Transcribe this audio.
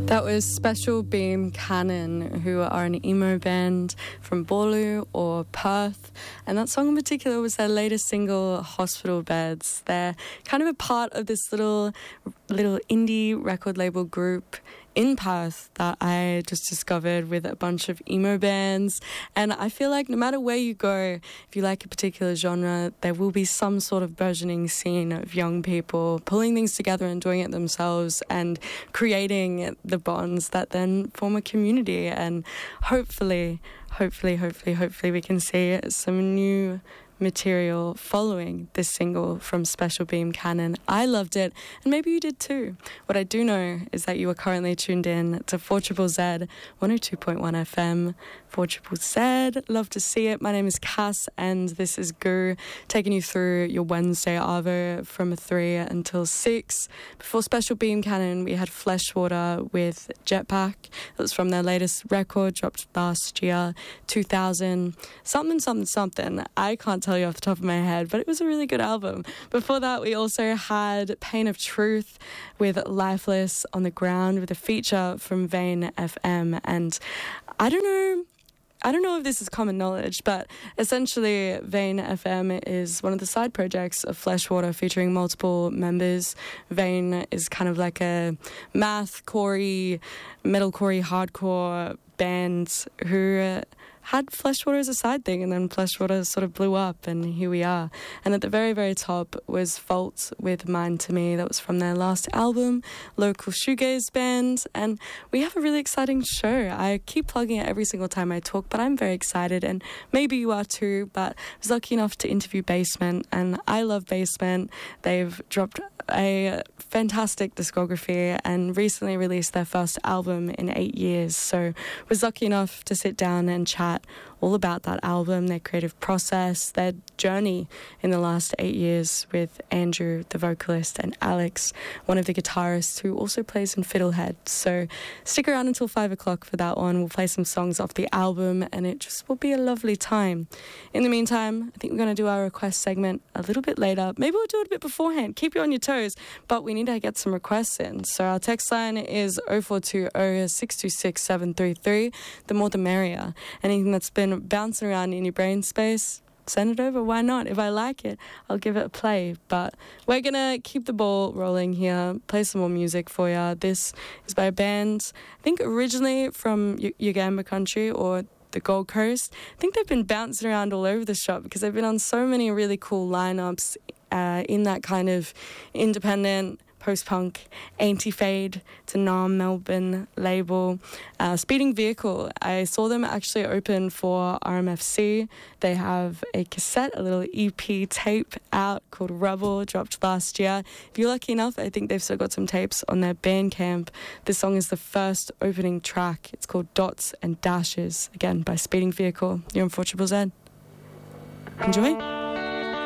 That was Special Beam Cannon, who are an emo band from Bolu or Perth. And that song in particular was their latest single, Hospital Beds. They're kind of a part of this little indie record label group in Perth that I just discovered with a bunch of emo bands. And I feel like no matter where you go, if you like a particular genre, there will be some sort of burgeoning scene of young people pulling things together and doing it themselves and creating the bonds that then form a community. And hopefully we can see some new material following this single from Special Beam Cannon. I loved it, and maybe you did too. What I do know is that you are currently tuned in to 4ZZZ 102.1 FM. 4ZZZ, love to see it. My name is Cass, and this is Goo, taking you through your Wednesday Arvo from 3 until 6. Before Special Beam Cannon, we had Fleshwater with Jetpack. That was from their latest record, dropped last year, 2000. Something. I can't tell you off the top of my head, but it was a really good album. Before that, we also had Pain of Truth with Lifeless on the Ground with a feature from Vane FM. And I don't know if this is common knowledge, but essentially Vane FM is one of the side projects of Fleshwater featuring multiple members. Vane is kind of like a mathcore, metalcore, hardcore band who had Fleshwater as a side thing, and then Fleshwater sort of blew up, and here we are. And at the very, very top was Fault with Mind to Me. That was from their last album, local shoegaze band, and we have a really exciting show. I keep plugging it every single time I talk, but I'm very excited, and maybe you are too. But I was lucky enough to interview Basement, and I love Basement. They've dropped a fantastic discography and recently released their first album in 8 years, so was lucky enough to sit down and chat all about that album, their creative process, their journey in the last 8 years with Andrew, the vocalist, and Alex, one of the guitarists who also plays in Fiddlehead. So stick around until 5 o'clock for that one. We'll play some songs off the album, and it just will be a lovely time. In the meantime, I think we're going to do our request segment a little bit later. Maybe we'll do it a bit beforehand. Keep you on your toes, but we need to get some requests in. So our text line is 0420 626 733. The more the merrier. Anything that's been bouncing around in your brain space, send it over. Why not? If I like it, I'll give it a play. But we're going to keep the ball rolling here, play some more music for you. This is by a band, I think originally from Ugamba country or the Gold Coast. I think they've been bouncing around all over the shop because they've been on so many really cool lineups in that kind of independent post-punk, anti-fade to Melbourne label. Speeding Vehicle, I saw them actually open for RMFC. They have a cassette, a little EP tape out called Rubble, dropped last year. If you're lucky enough, I think they've still got some tapes on their Bandcamp. This song is the first opening track. It's called Dots and Dashes, again by Speeding Vehicle. You're on 4ZZZ. Enjoy.